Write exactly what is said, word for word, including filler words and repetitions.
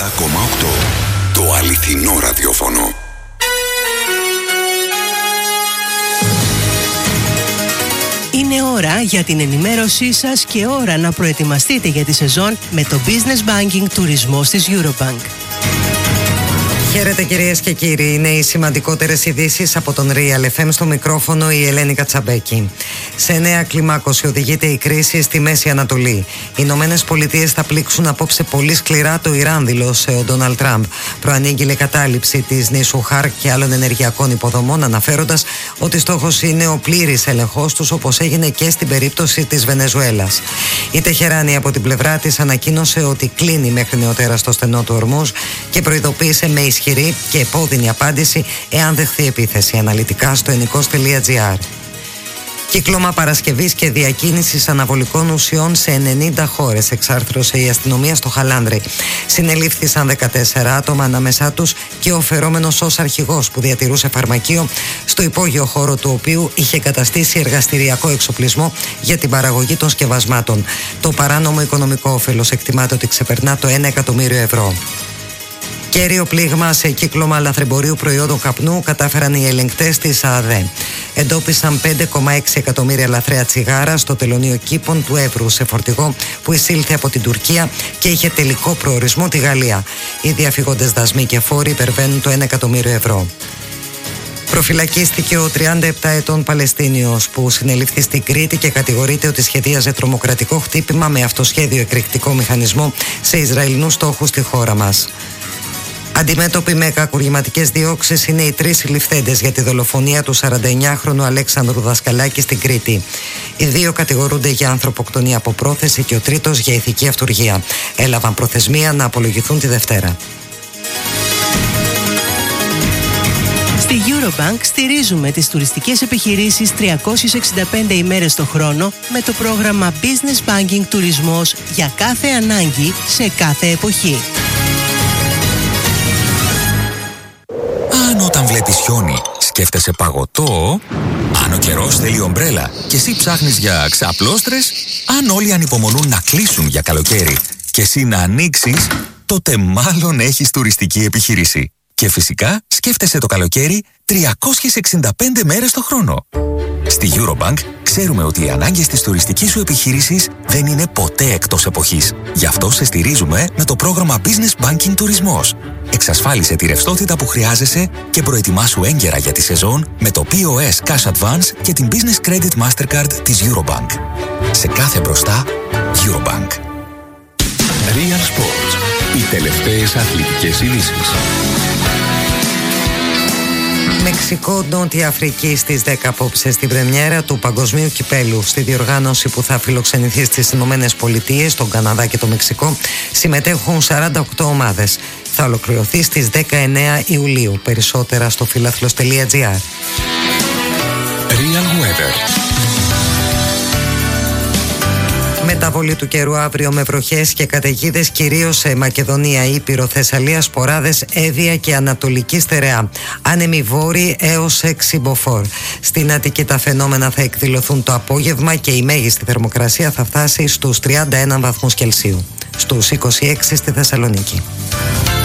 επτά κόμμα οκτώ. Το αληθινό ραδιόφωνο. Είναι ώρα για την ενημέρωσή σας και ώρα να προετοιμαστείτε για τη σεζόν με το Business Banking τουρισμός της Eurobank. Χαίρετε κυρίες και κύριοι, είναι οι σημαντικότερες ειδήσεις από τον Real εφ εμ, στο μικρόφωνο η Ελένη Κατσαμπέκη. Σε νέα κλιμάκωση οδηγείται η κρίση στη Μέση Ανατολή. Οι Ηνωμένες Πολιτείες θα πλήξουν απόψε πολύ σκληρά το Ιράν, δήλωσε ο Ντόναλντ Τραμπ. Προανήγγειλε κατάληψη της νήσου Χάρκ και άλλων ενεργειακών υποδομών, αναφέροντας ότι στόχος είναι ο πλήρης έλεγχός τους, όπως έγινε και στην περίπτωση της Βενεζουέλας. Η Τεχεράνη από την πλευρά της ανακοίνωσε ότι κλείνει μέχρι νεοτέρα στο στενό του Ορμούζ και προειδοποίησε με ισχυρή και επώδυνη απάντηση εάν δεχθεί επίθεση. Αναλυτικά στο ενικός τελεία τζι άρ. Κύκλωμα παρασκευής και διακίνησης αναβολικών ουσιών σε ενενήντα χώρες εξάρθρωσε η αστυνομία στο Χαλάνδρι. Συνελήφθησαν δεκατέσσερα άτομα, ανάμεσά τους και ο φερόμενος ως αρχηγός που διατηρούσε φαρμακείο, στο υπόγειο χώρο του οποίου είχε καταστήσει εργαστηριακό εξοπλισμό για την παραγωγή των σκευασμάτων. Το παράνομο οικονομικό όφελος εκτιμάται ότι ξεπερνά το ένα εκατομμύριο ευρώ. Κέριο πλήγμα σε κύκλωμα λαθρεμπορίου προϊόντων καπνού κατάφεραν οι ελεγκτές της ΑΔΕ. Εντόπισαν πέντε κόμμα έξι εκατομμύρια λαθρέα τσιγάρα στο τελωνείο Κήπων του Εύρου σε φορτηγό που εισήλθε από την Τουρκία και είχε τελικό προορισμό τη Γαλλία. Οι διαφυγόντες δασμοί και φόροι υπερβαίνουν το ένα εκατομμύριο ευρώ. Προφυλακίστηκε ο τριάντα επτά ετών Παλαιστίνιος που συνελήφθη στην Κρήτη και κατηγορείται ότι σχεδίαζε τρομοκρατικό χτύπημα με αυτοσχέδιο εκρηκτικό μηχανισμό σε Ισραηλινούς στόχους στη χώρα μας. Αντιμέτωποι με κακουργηματικές διώξεις είναι οι τρεις συλληφθέντες για τη δολοφονία του σαρανταεννιάχρονου Αλέξανδρου Δασκαλάκη στην Κρήτη. Οι δύο κατηγορούνται για ανθρωποκτονία από πρόθεση και ο τρίτος για ηθική αυτουργία. Έλαβαν προθεσμία να απολογηθούν τη Δευτέρα. Στη Eurobank στηρίζουμε τις τουριστικές επιχειρήσεις τριακόσιες εξήντα πέντε ημέρες το χρόνο με το πρόγραμμα Business Banking Τουρισμός για κάθε ανάγκη σε κάθε εποχή. Αν όταν βλέπεις χιόνι σκέφτεσαι παγωτό, αν ο καιρός θέλει ομπρέλα και εσύ ψάχνεις για ξαπλώστρες, αν όλοι ανυπομονούν να κλείσουν για καλοκαίρι και εσύ να ανοίξεις, τότε μάλλον έχεις τουριστική επιχείρηση. Και φυσικά σκέφτεσαι το καλοκαίρι τριακόσιες εξήντα πέντε μέρες το χρόνο. Στη Eurobank ξέρουμε ότι οι ανάγκες της τουριστικής σου επιχείρησης δεν είναι ποτέ εκτός εποχής. Γι' αυτό σε στηρίζουμε με το πρόγραμμα Business Banking Τουρισμός. Εξασφάλισε τη ρευστότητα που χρειάζεσαι και προετοιμάσου έγκαιρα για τη σεζόν με το πι ο ες Cash Advance και την Business Credit Mastercard της Eurobank. Σε κάθε μπροστά, Eurobank. Real Sports. Οι τελευταίες αθλητικές ειδήσεις. Μεξικό, Νότια Αφρική στις δέκα απόψε στην πρεμιέρα του Παγκοσμίου Κυπέλου. Στη διοργάνωση που θα φιλοξενηθεί στις Ηνωμένες Πολιτείες, τον Καναδά και το Μεξικό συμμετέχουν σαράντα οκτώ ομάδες. Θα ολοκληρωθεί στις δεκαεννέα Ιουλίου. Περισσότερα στο φιλαθλος τελεία τζι άρ. Real Weather. Μεταβολή του καιρού αύριο με βροχές και καταιγίδες κυρίως σε Μακεδονία, Ήπειρο, Θεσσαλία, Σποράδες, Εύβοια και Ανατολική Στερεά. Άνεμοι βόρειοι έως έξι μποφόρ. Στην Αττική τα φαινόμενα θα εκδηλωθούν το απόγευμα και η μέγιστη θερμοκρασία θα φτάσει στους τριάντα ένα βαθμούς Κελσίου. Στους είκοσι έξι στη Θεσσαλονίκη.